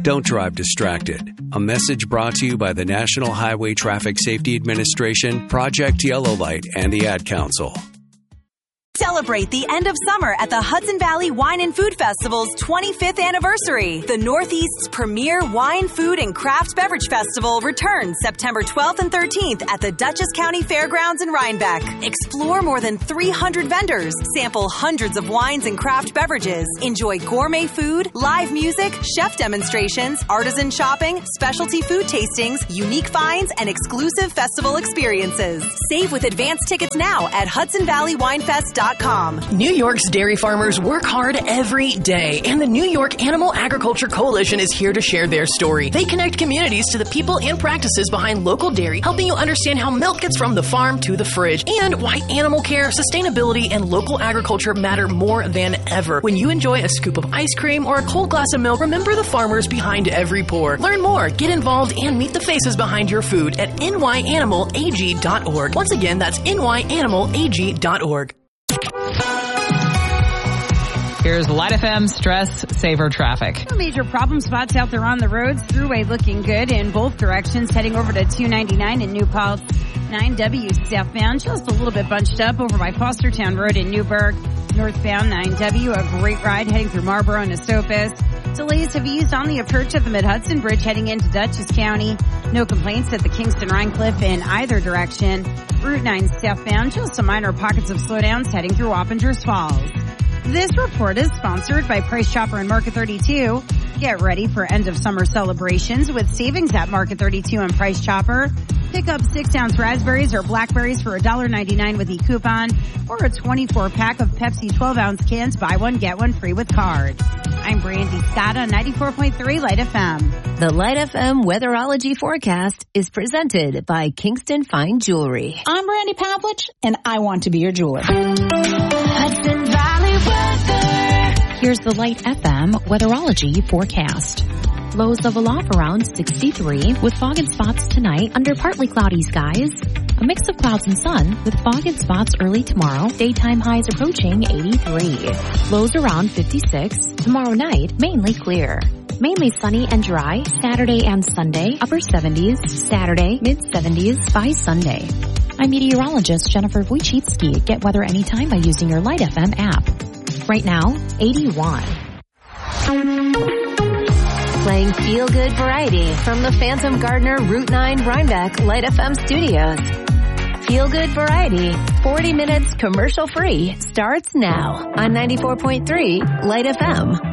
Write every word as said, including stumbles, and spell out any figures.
Don't drive distracted. A message brought to you by the National Highway Traffic Safety Administration, Project Yellow Light, and the Ad Council. Celebrate the end of summer at the Hudson Valley Wine and Food Festival's twenty-fifth anniversary. The Northeast's premier wine, food, and craft beverage festival returns September twelfth and thirteenth at the Dutchess County Fairgrounds in Rhinebeck. Explore more than three hundred vendors, sample hundreds of wines and craft beverages, enjoy gourmet food, live music, chef demonstrations, artisan shopping, specialty food tastings, unique finds, and exclusive festival experiences. Save with advance tickets now at hudson valley wine fest dot com. New York's dairy farmers work hard every day, and the New York Animal Agriculture Coalition is here to share their story. They connect communities to the people and practices behind local dairy, helping you understand how milk gets from the farm to the fridge, and why animal care, sustainability, and local agriculture matter more than ever. When you enjoy a scoop of ice cream or a cold glass of milk, remember the farmers behind every pour. Learn more, get involved, and meet the faces behind your food at N Y animal A G dot org. Once again, that's N Y animal A G dot org. Here's Light F M Stress Saver Traffic. Major problem spots out there on the roads. Thruway looking good in both directions. Heading over to two ninety-nine in New Paltz. nine W southbound, just a little bit bunched up over by Fostertown Road in Newburgh. Northbound nine W, a great ride heading through Marlboro and Esopus. Delays have eased on the approach of the Mid-Hudson Bridge heading into Dutchess County. No complaints at the Kingston-Rhinecliff in either direction. Route nine southbound, just some minor pockets of slowdowns heading through Wappingers Falls. This report is sponsored by Price Chopper and Market thirty-two. Get ready for end of summer celebrations with savings at Market thirty-two and Price Chopper. Pick up six ounce raspberries or blackberries for one ninety-nine with e-coupon, or a twenty-four pack of Pepsi twelve ounce cans, buy one, get one free with card. I'm Brandy Scott on ninety-four point three Light F M. The Light F M Weatherology Forecast is presented by Kingston Fine Jewelry. I'm Brandy Pavlich, and I want to be your jeweler. Hudson Valley weather. Here's the Light F M Weatherology Forecast. Lows of aloft around sixty-three with fog and spots tonight under partly cloudy skies. A mix of clouds and sun with fog and spots early tomorrow. Daytime highs approaching eighty-three. Lows around fifty-six. Tomorrow night, mainly clear. Mainly sunny and dry Saturday and Sunday. Upper seventies. Saturday, mid seventies by Sunday. I'm meteorologist Jennifer Wojcicki. Get weather anytime by using your Light F M app. Right now, eighty-one. Playing feel-good variety from the Phantom Gardener Route nine Rhinebeck Light F M studios. Feel-good variety, forty minutes commercial-free, starts now on ninety-four point three Light F M.